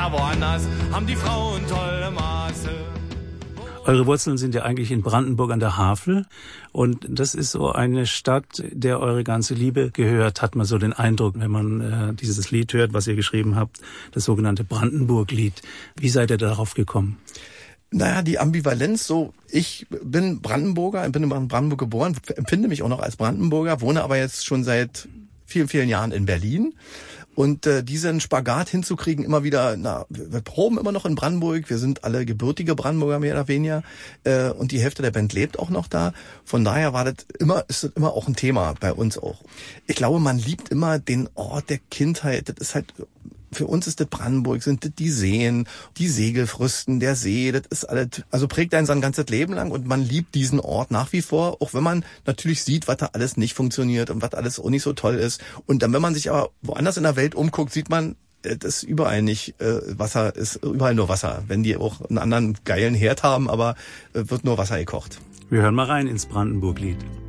da woanders haben die Frauen tolle Maße. Eure Wurzeln sind ja eigentlich in Brandenburg an der Havel und das ist so eine Stadt, der eure ganze Liebe gehört, hat man so den Eindruck, wenn man dieses Lied hört, was ihr geschrieben habt, das sogenannte Brandenburg-Lied. Wie seid ihr darauf gekommen? Naja, die Ambivalenz so, ich bin Brandenburger, bin in Brandenburg geboren, empfinde mich auch noch als Brandenburger, wohne aber jetzt schon seit vielen, vielen Jahren in Berlin. Und diesen Spagat hinzukriegen, immer wieder, wir proben immer noch in Brandenburg, wir sind alle gebürtige Brandenburger mehr oder weniger und die Hälfte der Band lebt auch noch da. Von daher ist das immer auch ein Thema bei uns auch. Ich glaube, man liebt immer den Ort der Kindheit, das ist halt... Für uns ist das Brandenburg, sind das die Seen, die Segelfrüsten, der See, das ist alles, also prägt einen sein ganzes Leben lang und man liebt diesen Ort nach wie vor, auch wenn man natürlich sieht, was da alles nicht funktioniert und was alles auch nicht so toll ist. Und dann, wenn man sich aber woanders in der Welt umguckt, sieht man, das ist überall nicht Wasser, ist überall nur Wasser. Wenn die auch einen anderen geilen Herd haben, aber wird nur Wasser gekocht. Wir hören mal rein ins Brandenburg-Lied.